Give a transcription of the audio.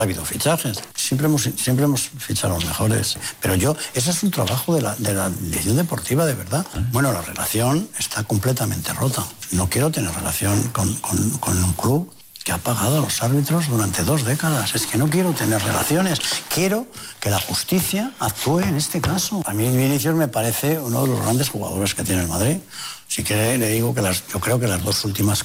Ha habido fichajes, siempre hemos fichado a los mejores, pero ese es un trabajo de la dirección deportiva, de verdad. Bueno, la relación está completamente rota. No quiero tener relación con un club que ha pagado a los árbitros durante 2 décadas. Es que no quiero tener relaciones. Quiero que la justicia actúe en este caso. A mí Vinicius me parece uno de los grandes jugadores que tiene el Madrid. Si quiere, le digo que yo creo que las 2 últimas